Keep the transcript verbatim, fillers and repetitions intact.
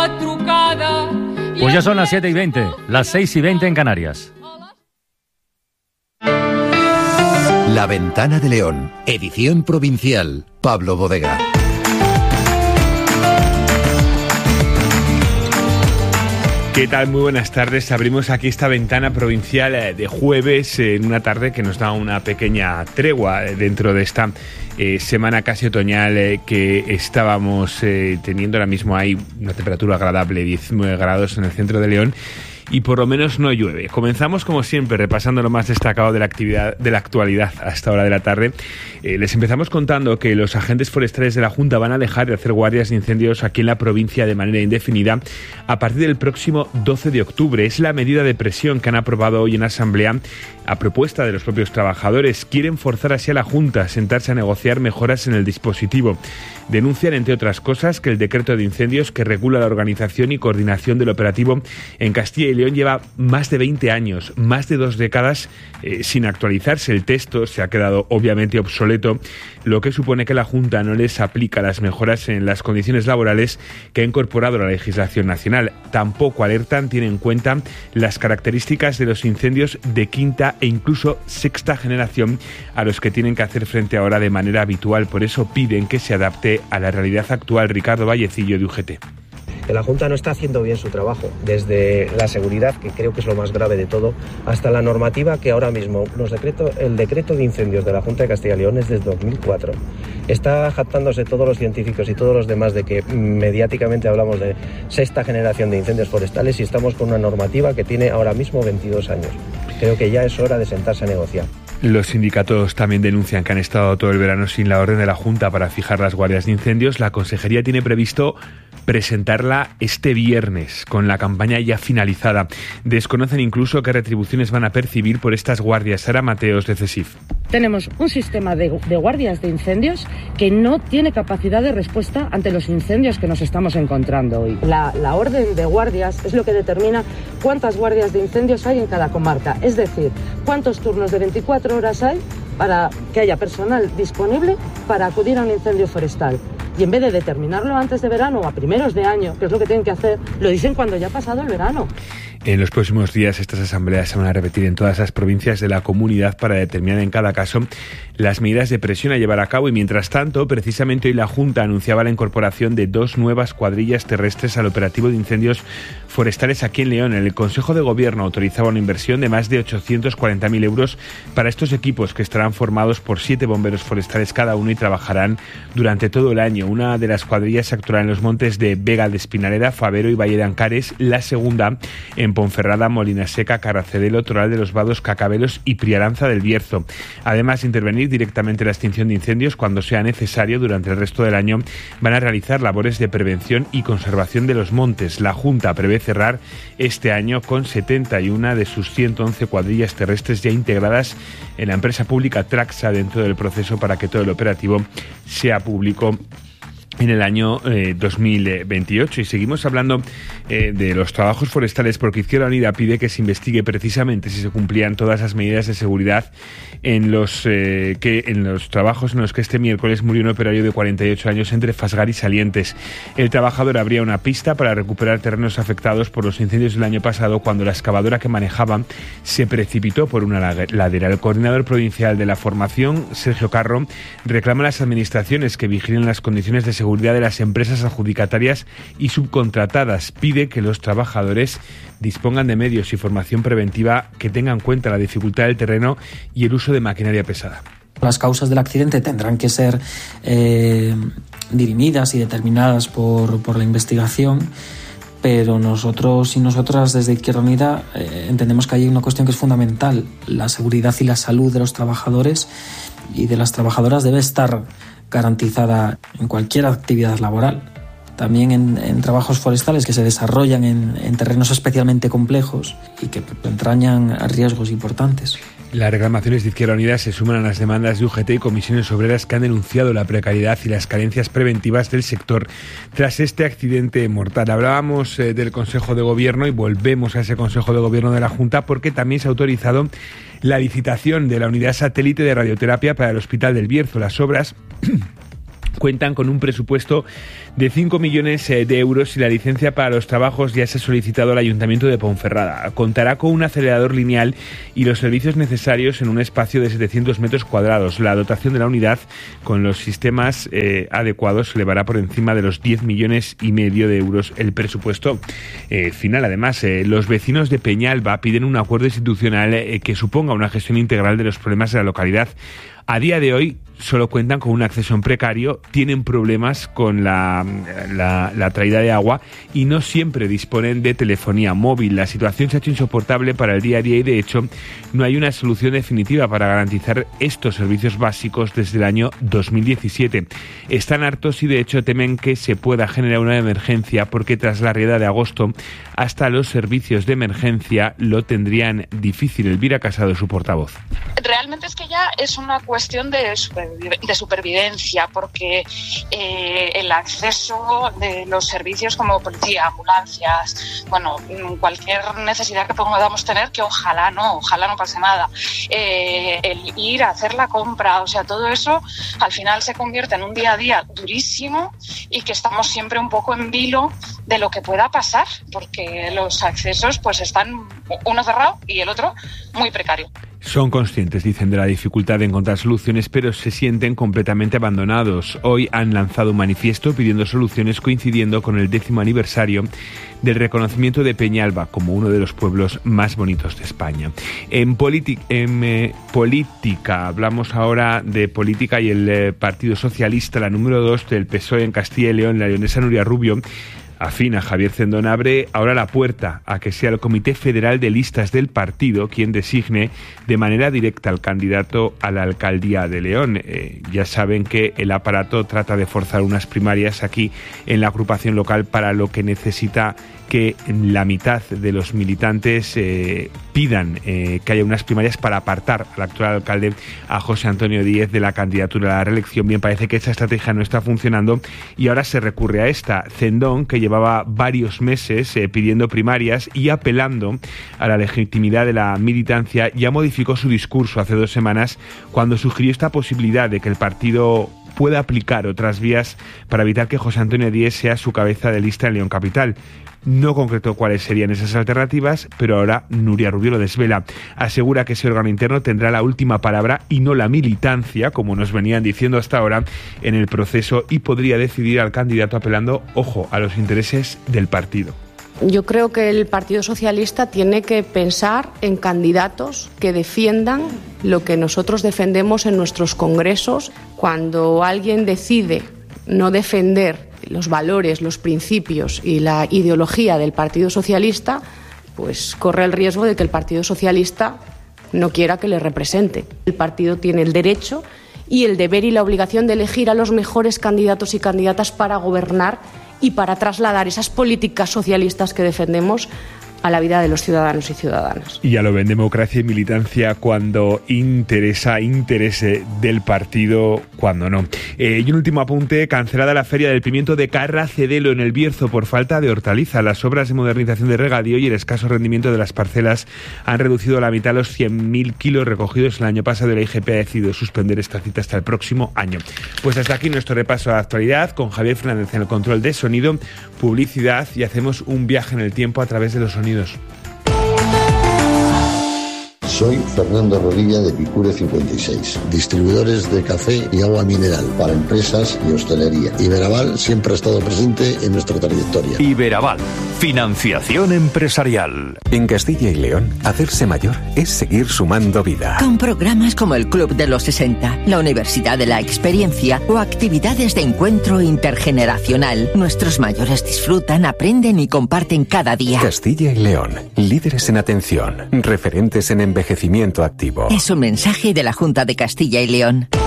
Pues ya son las siete y veinte, las seis y veinte en Canarias. La Ventana de León, edición provincial, Pablo Bodega. ¿Qué tal? Muy buenas tardes. Abrimos aquí esta ventana provincial de jueves, en una tarde que nos da una pequeña tregua dentro de esta eh, semana casi otoñal eh, que estábamos eh, teniendo. Ahora mismo hay una temperatura agradable, diecinueve grados en el centro de León. Y por lo menos no llueve. Comenzamos como siempre repasando lo más destacado de la actividad de la actualidad a esta hora de la tarde. Eh, les empezamos contando que los agentes forestales de la Junta van a dejar de hacer guardias de incendios aquí en la provincia de manera indefinida a partir del próximo doce de octubre. Es la medida de presión que han aprobado hoy en asamblea a propuesta de los propios trabajadores. Quieren forzar así a la Junta a sentarse a negociar mejoras en el dispositivo. Denuncian, entre otras cosas, que el decreto de incendios que regula la organización y coordinación del operativo en Castilla y León lleva más de veinte años, más de dos décadas eh, sin actualizarse. El texto se ha quedado obviamente obsoleto, lo que supone que la Junta no les aplica las mejoras en las condiciones laborales que ha incorporado la legislación nacional. Tampoco alertan, tienen en cuenta las características de los incendios de quinta e incluso sexta generación a los que tienen que hacer frente ahora de manera habitual. Por eso piden que se adapte a la realidad actual. Ricardo Vallecillo, de U G T. La Junta no está haciendo bien su trabajo, desde la seguridad, que creo que es lo más grave de todo, hasta la normativa que ahora mismo, los decretos, el decreto de incendios de la Junta de Castilla y León es desde dos mil cuatro. Está jactándose todos los científicos y todos los demás de que mediáticamente hablamos de sexta generación de incendios forestales y estamos con una normativa que tiene ahora mismo veintidós años. Creo que ya es hora de sentarse a negociar. Los sindicatos también denuncian que han estado todo el verano sin la orden de la Junta para fijar las guardias de incendios. La Consejería tiene previsto presentarla este viernes, con la campaña ya finalizada. Desconocen incluso qué retribuciones van a percibir por estas guardias. Sara Mateos, de CESIF. Tenemos un sistema de, de guardias de incendios que no tiene capacidad de respuesta ante los incendios que nos estamos encontrando hoy. La, la orden de guardias es lo que determina cuántas guardias de incendios hay en cada comarca, es decir, cuántos turnos de veinticuatro horas hay para que haya personal disponible para acudir a un incendio forestal. Y en vez de determinarlo antes de verano o a primeros de año, que es lo que tienen que hacer, lo dicen cuando ya ha pasado el verano. En los próximos días estas asambleas se van a repetir en todas las provincias de la comunidad para determinar en cada caso las medidas de presión a llevar a cabo. Y mientras tanto, precisamente hoy la Junta anunciaba la incorporación de dos nuevas cuadrillas terrestres al operativo de incendios forestales aquí en León. El Consejo de Gobierno autorizaba una inversión de más de ochocientos cuarenta mil euros para estos equipos, que estarán formados por siete bomberos forestales cada uno y trabajarán durante todo el año. Una de las cuadrillas actuará en los montes de Vega de Espinareda, Favero y Valle de Ancares, la segunda en Ponferrada, Molina Seca, Carracedelo, Toral de los Vados, Cacabelos y Priaranza del Bierzo. Además de intervenir directamente en la extinción de incendios cuando sea necesario, durante el resto del año van a realizar labores de prevención y conservación de los montes. La Junta prevé cerrar este año con setenta y una de sus ciento once cuadrillas terrestres ya integradas en la empresa pública Traxa dentro del proceso para que todo el operativo sea público en el año eh, dos mil veintiocho. Y seguimos hablando eh, de los trabajos forestales, porque Izquierda Unida pide que se investigue precisamente si se cumplían todas las medidas de seguridad en los eh, que en los trabajos en los que este miércoles murió un operario de cuarenta y ocho años entre Fasgar y Salientes. El trabajador abría una pista para recuperar terrenos afectados por los incendios del año pasado, cuando la excavadora que manejaba se precipitó por una ladera. El coordinador provincial de la formación, Sergio Carro, reclama a las administraciones que vigilen las condiciones de seguridad seguridad de las empresas adjudicatarias y subcontratadas. Pide que los trabajadores dispongan de medios y formación preventiva que tengan en cuenta la dificultad del terreno y el uso de maquinaria pesada. Las causas del accidente tendrán que ser eh, dirimidas y determinadas por, por la investigación, pero nosotros y nosotras desde Izquierda Unida eh, entendemos que hay una cuestión que es fundamental. La seguridad y la salud de los trabajadores y de las trabajadoras debe estar garantizada en cualquier actividad laboral. También en, en trabajos forestales que se desarrollan en, en terrenos especialmente complejos y que entrañan riesgos importantes. Las reclamaciones de Izquierda Unida se suman a las demandas de U G T y comisiones obreras que han denunciado la precariedad y las carencias preventivas del sector tras este accidente mortal. Hablábamos eh, del Consejo de Gobierno y volvemos a ese Consejo de Gobierno de la Junta, porque también se ha autorizado la licitación de la unidad satélite de radioterapia para el Hospital del Bierzo. Las obras cuentan con un presupuesto de cinco millones de euros y la licencia para los trabajos ya se ha solicitado al Ayuntamiento de Ponferrada. Contará con un acelerador lineal y los servicios necesarios en un espacio de setecientos metros cuadrados. La dotación de la unidad con los sistemas eh, adecuados se elevará por encima de los diez millones y medio de euros el presupuesto eh, final. Además, eh, los vecinos de Peñalba piden un acuerdo institucional eh, que suponga una gestión integral de los problemas de la localidad. A día de hoy solo cuentan con un acceso en precario, tienen problemas con la, la, la traída de agua y no siempre disponen de telefonía móvil. La situación se ha hecho insoportable para el día a día y, de hecho, no hay una solución definitiva para garantizar estos servicios básicos desde el año dos mil diecisiete. Están hartos y, de hecho, temen que se pueda generar una emergencia porque tras la riada de agosto hasta los servicios de emergencia lo tendrían difícil. Elvira Casado, su portavoz. Realmente es que ya es una cuestión de, superviv- de supervivencia, porque eh, el acceso de los servicios como policía, ambulancias, bueno, cualquier necesidad que podamos tener, que ojalá no, ojalá no pase nada, eh, el ir a hacer la compra, o sea, todo eso al final se convierte en un día a día durísimo y que estamos siempre un poco en vilo de lo que pueda pasar, porque los accesos pues están uno cerrado y el otro muy precario. Son conscientes, dicen, de la dificultad de encontrar soluciones, pero se sienten completamente abandonados. Hoy han lanzado un manifiesto pidiendo soluciones coincidiendo con el décimo aniversario del reconocimiento de Peñalba como uno de los pueblos más bonitos de España. En, politi- en eh, política, hablamos ahora de política y el eh, Partido Socialista, la número dos del P S O E en Castilla y León, la leonesa Nuria Rubio, afín a Javier Cendón, abre ahora la puerta a que sea el Comité Federal de Listas del partido quien designe de manera directa al candidato a la alcaldía de León. Eh, ya saben que el aparato trata de forzar unas primarias aquí en la agrupación local, para lo que necesita que la mitad de los militantes eh, pidan eh, que haya unas primarias para apartar al actual alcalde, a José Antonio Díez, de la candidatura a la reelección. Bien, parece que esa estrategia no está funcionando y ahora se recurre a esta. Cendón, que llevaba varios meses eh, pidiendo primarias y apelando a la legitimidad de la militancia, ya modificó su discurso hace dos semanas cuando sugirió esta posibilidad de que el partido pueda aplicar otras vías para evitar que José Antonio Díez sea su cabeza de lista en León Capital. No concretó cuáles serían esas alternativas, pero ahora Nuria Rubio lo desvela. Asegura que ese órgano interno tendrá la última palabra y no la militancia, como nos venían diciendo hasta ahora, en el proceso, y podría decidir al candidato apelando, ojo, a los intereses del partido. Yo creo que el Partido Socialista tiene que pensar en candidatos que defiendan lo que nosotros defendemos en nuestros congresos. Cuando alguien decide no defender los valores, los principios y la ideología del Partido Socialista, pues corre el riesgo de que el Partido Socialista no quiera que le represente. El partido tiene el derecho y el deber y la obligación de elegir a los mejores candidatos y candidatas para gobernar y para trasladar esas políticas socialistas que defendemos a la vida de los ciudadanos y ciudadanas. Y ya lo ven, democracia y militancia cuando interesa, interese del partido cuando no. Eh, y un último apunte: cancelada la Feria del Pimiento de Carracedelo en el Bierzo por falta de hortaliza. Las obras de modernización de regadío y el escaso rendimiento de las parcelas han reducido a la mitad los cien mil kilos recogidos el año pasado, y la I G P ha decidido suspender esta cita hasta el próximo año. Pues hasta aquí nuestro repaso a la actualidad, con Javier Fernández en el control de sonido, publicidad, y hacemos un viaje en el tiempo a través de los sonidos. Soy Fernando Rodilla de Picure cincuenta y seis, distribuidores de café y agua mineral para empresas y hostelería. Iberaval siempre ha estado presente en nuestra trayectoria. Iberaval, financiación empresarial. En Castilla y León, hacerse mayor es seguir sumando vida. Con programas como el Club de los sesenta, la Universidad de la Experiencia o actividades de encuentro intergeneracional, nuestros mayores disfrutan, aprenden y comparten cada día. Castilla y León, líderes en atención, referentes en envejecimiento activo. Es un mensaje de la Junta de Castilla y León.